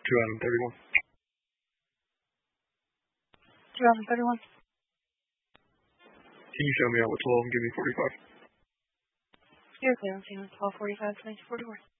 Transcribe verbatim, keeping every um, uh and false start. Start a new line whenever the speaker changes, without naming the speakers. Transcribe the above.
two Adam thirty-one.
two Adam thirty-one.
Can you show me out with twelve and give me forty-five?
You're clear on twelve forty-five, twenty forty-four.